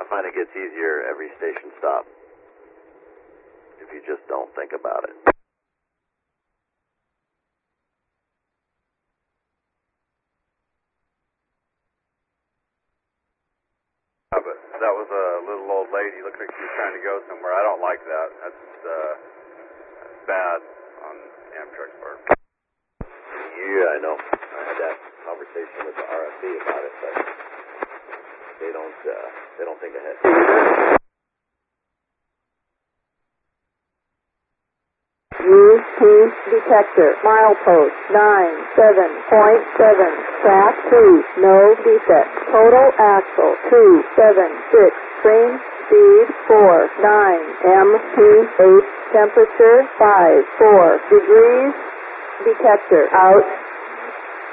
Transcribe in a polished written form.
find it gets easier every station stop if you just don't think about it. But that was a little old lady. Looked like she was trying to go somewhere. I don't like that. That's bad on Amtrak's part. Yeah, I know. I had that conversation with the RFB about it, but they don't think ahead. Use Peace detector. Milepost 97.7. Track 2. No defect. Total axle 276. Train speed 49. MT8. Temperature 54 degrees. Detector out.